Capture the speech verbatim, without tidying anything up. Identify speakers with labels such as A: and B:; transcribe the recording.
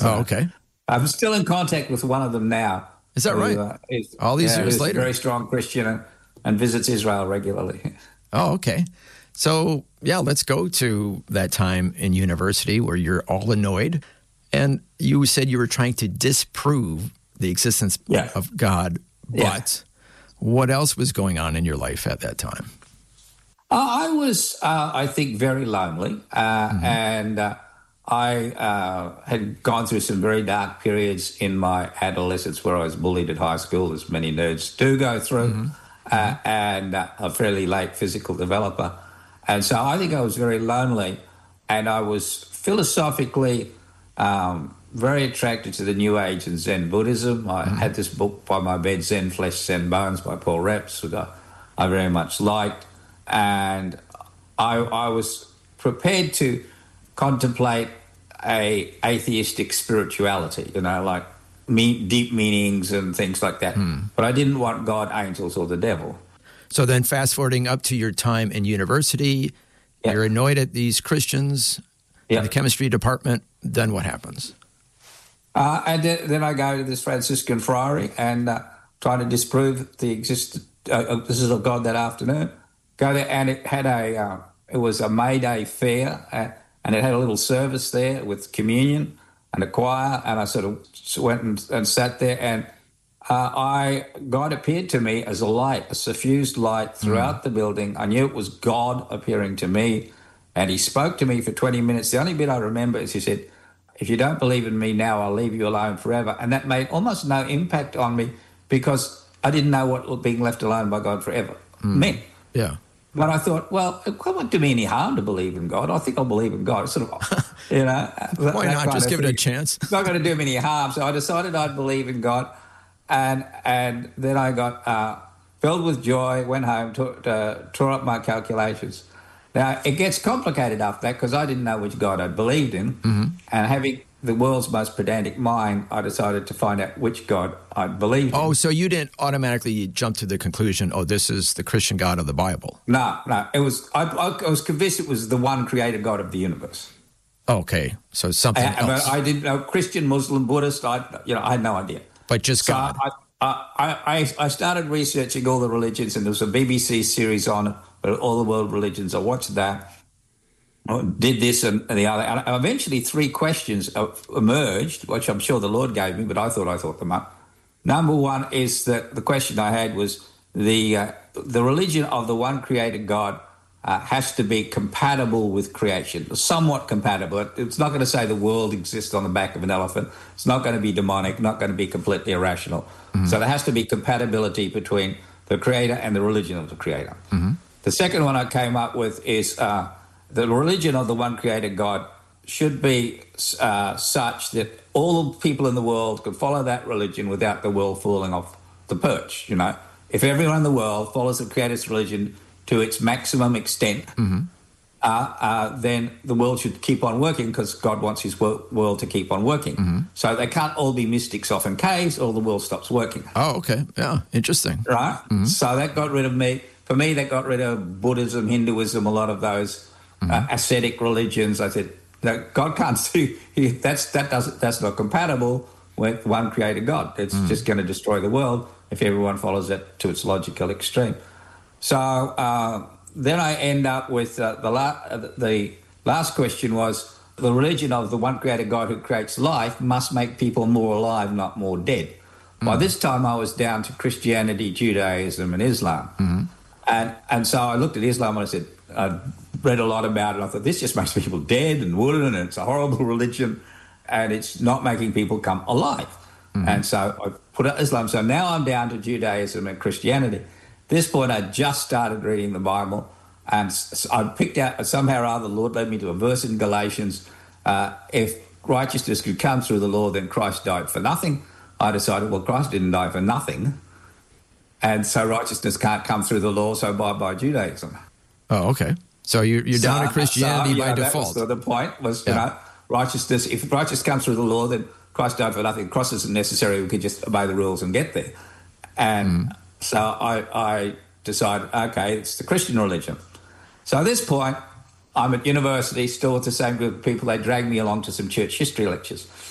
A: So
B: oh, okay.
A: I'm still in contact with one of them now.
B: Is that
A: who,
B: right?
A: Uh, is,
B: All these
A: yeah,
B: years
A: who's
B: later?
A: a very strong Christian and, and visits Israel regularly.
B: Oh, okay. So, yeah, let's go to that time in university where you're all annoyed. And you said you were trying to disprove the existence
A: Yeah.
B: of God. But
A: Yeah.
B: what else was going on in your life at that time?
A: Uh, I was, uh, I think, very lonely. Uh, mm-hmm. And uh, I uh, had gone through some very dark periods in my adolescence where I was bullied at high school, as many nerds do go through, mm-hmm. uh, and uh, a fairly late physical developer. And so I think I was very lonely, and I was philosophically um, very attracted to the New Age and Zen Buddhism. I mm-hmm. had this book by my bed, Zen Flesh, Zen Bones, by Paul Reps, that I, I very much liked. And I, I was prepared to contemplate a atheistic spirituality, you know, like me, deep meanings and things like that. Mm. But I didn't want God, angels, or the devil.
B: So then fast forwarding up to your time in university, yeah. you're annoyed at these Christians yeah. in the chemistry department. Then what happens?
A: Uh, and then, then I go to this Franciscan friary and uh, try to disprove the existence uh, of God that afternoon. Go there, and it had a uh, it was a May Day fair, uh, and it had a little service there with communion and a choir. And I sort of went and, and sat there, and uh, I God appeared to me as a light, a suffused light throughout mm. the building. I knew it was God appearing to me, and He spoke to me for twenty minutes. The only bit I remember is He said, "If you don't believe in me now, I'll leave you alone forever." And that made almost no impact on me because I didn't know what being left alone by God forever mm. meant.
B: Yeah.
A: But I thought, well, it won't do me any harm to believe in God. I think I'll believe in God. Sort of, you know.
B: Why not? Just give it a chance.
A: It's not going to do me any harm. So I decided I'd believe in God. And and then I got uh, filled with joy, went home, to, uh, tore up my calculations. Now, it gets complicated after that because I didn't know which God I believed in. Mm-hmm. And having the world's most pedantic mind, I decided to find out which God I believed in.
B: Oh, so you didn't automatically jump to the conclusion, oh, this is the Christian God of the Bible.
A: No, no. It was. I, I was convinced it was the one created God of the universe.
B: Okay, so something
A: I,
B: else.
A: But I didn't know Christian, Muslim, Buddhist. I, you know, I had no idea.
B: But just
A: so
B: God.
A: I, I, I, I started researching all the religions, and there was a B B C series on all the world religions. I watched that. Did this and the other. And eventually three questions emerged, which I'm sure the Lord gave me, but I thought I thought them up. Number one is that the question I had was the uh, the religion of the one created God uh, has to be compatible with creation, somewhat compatible. It's not going to say the world exists on the back of an elephant. It's not going to be demonic, not going to be completely irrational. Mm-hmm. So there has to be compatibility between the creator and the religion of the creator. Mm-hmm. The second one I came up with is... Uh, The religion of the one created God should be uh, such that all people in the world could follow that religion without the world falling off the perch, you know. If everyone in the world follows the Creator's religion to its maximum extent, mm-hmm. uh, uh, then the world should keep on working because God wants His wor- world to keep on working. Mm-hmm. So they can't all be mystics off in caves or the world stops working.
B: Oh, okay. Yeah, interesting.
A: Right? Mm-hmm. So that got rid of me. For me, that got rid of Buddhism, Hinduism, a lot of those Mm-hmm. Uh, ascetic religions. I said, no, God can't see. He, that's that doesn't. That's not compatible with one created God. It's mm. just going to destroy the world if everyone follows it to its logical extreme. So uh, then I end up with uh, the la- uh, the last question was the religion of the one created God who creates life must make people more alive, not more dead. Mm. By this time, I was down to Christianity, Judaism, and Islam, mm-hmm. and and so I looked at Islam and I said. Uh, read a lot about it. I thought, this just makes people dead and wooden, and it's a horrible religion, and it's not making people come alive. Mm-hmm. And so I put out Islam. So now I'm down to Judaism and Christianity. At this point, I just started reading the Bible, and I picked out, somehow or other, the Lord led me to a verse in Galatians. Uh, if righteousness could come through the law, then Christ died for nothing. I decided, well, Christ didn't die for nothing, and so righteousness can't come through the law, so bye-bye Judaism.
B: Oh, okay. So you're, you're down
A: so,
B: to Christianity
A: so,
B: by
A: yeah,
B: default.
A: That was the, the point was, you yeah. know, righteousness. If righteousness comes through the law, then Christ died for nothing. Cross isn't necessary. We could just obey the rules and get there. And mm. so I, I decided, okay, it's the Christian religion. So at this point, I'm at university, still with the same group of people. They dragged me along to some church history lectures.